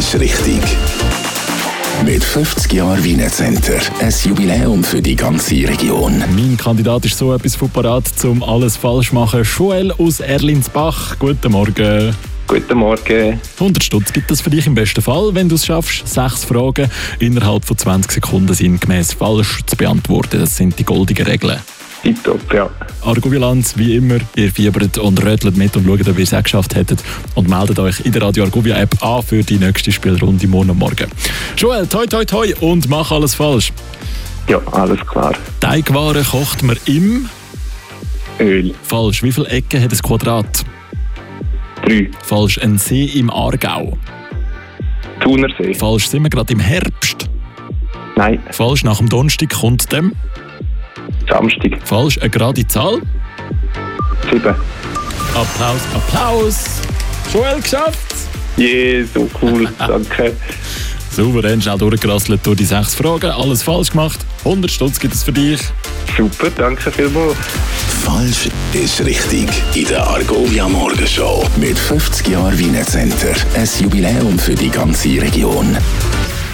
ist richtig. Mit 50 Jahren Wiener Center. Ein Jubiläum für die ganze Region. Mein Kandidat ist so etwas von parat, um alles falsch zu machen. Joel aus Erlinsbach. Guten Morgen. Guten Morgen. 100 Stutz gibt es für dich im besten Fall, wenn du es schaffst. 6 Fragen innerhalb von 20 Sekunden sind gemäß falsch zu beantworten. Das sind die goldigen Regeln. Tipptopp, ja. Argovilanz, wie immer, ihr fiebert und rötelt mit und schaut, ob ihr es auch geschafft hättet. Und meldet euch in der Radio Argovia App an für die nächste Spielrunde morgen. Joel, toi toi toi und mach alles falsch. Ja, alles klar. Teigwaren kocht man im... Öl. Falsch. Wie viele Ecken hat ein Quadrat? 3. Falsch. Ein See im Aargau. Thunersee. Falsch. Sind wir gerade im Herbst? Nein. Falsch. Nach dem Donnerstag kommt dem... Samstag. Falsch. Eine gerade Zahl? 7. Applaus. Joel, geschafft! So cool. Danke. Souverän schnell durchgerasselt durch die 6 Fragen. Alles falsch gemacht. 100 Stutz gibt es für dich. Super, danke vielmals. Falsch ist richtig. In der Argovia Morgenshow. Mit 50 Jahren Wiener Center. Ein Jubiläum für die ganze Region.